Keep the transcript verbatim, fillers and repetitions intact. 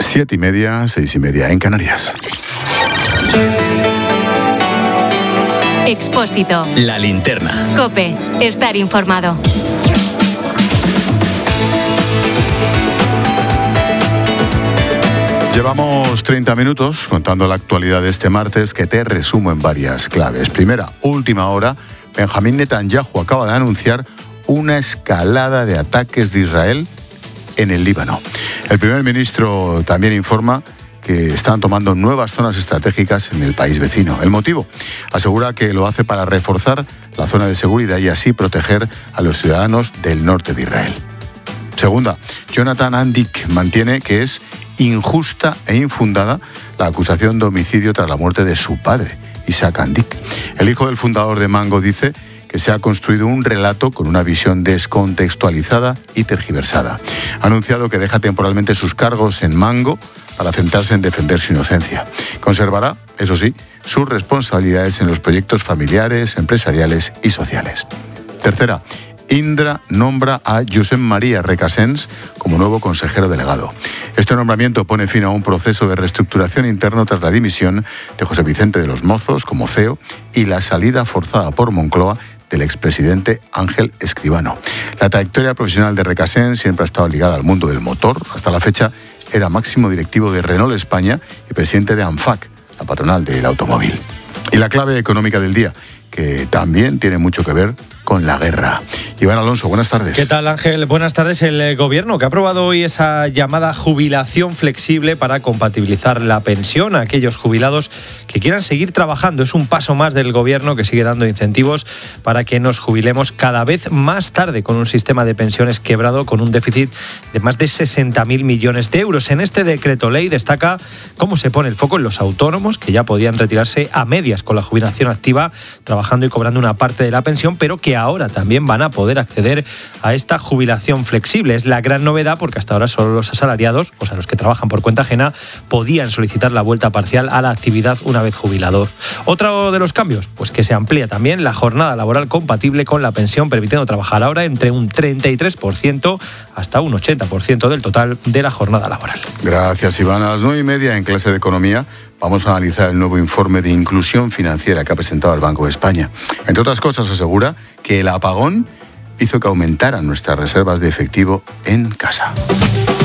Siete y media, seis y media en Canarias. Expósito. La linterna. COPE. Estar informado. Llevamos treinta minutos contando la actualidad de este martes, que te resumo en varias claves. Primera, última hora, Benjamín Netanyahu acaba de anunciar una escalada de ataques de Israel en el Líbano. El primer ministro también informa que están tomando nuevas zonas estratégicas en el país vecino. El motivo, asegura que lo hace para reforzar la zona de seguridad y así proteger a los ciudadanos del norte de Israel. Segunda, Jonathan Andik mantiene que es injusta e infundada la acusación de homicidio tras la muerte de su padre, Isaac Andik. El hijo del fundador de Mango dice que se ha construido un relato con una visión descontextualizada y tergiversada. Ha anunciado que deja temporalmente sus cargos en Mango para centrarse en defender su inocencia. Conservará, eso sí, sus responsabilidades en los proyectos familiares, empresariales y sociales. Tercera, Indra nombra a Josep María Recasens como nuevo consejero delegado. Este nombramiento pone fin a un proceso de reestructuración interno tras la dimisión de José Vicente de los Mozos como C E O y la salida forzada por Moncloa del expresidente Ángel Escribano. La trayectoria profesional de Recasens siempre ha estado ligada al mundo del motor. Hasta la fecha era máximo directivo de Renault España y presidente de ANFAC, la patronal del automóvil. Y la clave económica del día, que también tiene mucho que ver con la guerra. Iván Alonso, buenas tardes. ¿Qué tal, Ángel? Buenas tardes. El gobierno que ha aprobado hoy esa llamada jubilación flexible para compatibilizar la pensión a aquellos jubilados que quieran seguir trabajando. Es un paso más del gobierno que sigue dando incentivos para que nos jubilemos cada vez más tarde con un sistema de pensiones quebrado con un déficit de más de sesenta mil millones de euros. En este decreto ley destaca cómo se pone el foco en los autónomos que ya podían retirarse a medias con la jubilación activa, trabajando y cobrando una parte de la pensión, pero que ahora también van a poder acceder a esta jubilación flexible. Es la gran novedad porque hasta ahora solo los asalariados, o sea, los que trabajan por cuenta ajena, podían solicitar la vuelta parcial a la actividad una vez jubilados. Otro de los cambios, pues que se amplía también la jornada laboral compatible con la pensión, permitiendo trabajar ahora entre un treinta y tres por ciento hasta un ochenta por ciento del total de la jornada laboral. Gracias, Iván. A las nueve y media en clase de Economía vamos a analizar el nuevo informe de inclusión financiera que ha presentado el Banco de España. Entre otras cosas, asegura que el apagón hizo que aumentaran nuestras reservas de efectivo en casa.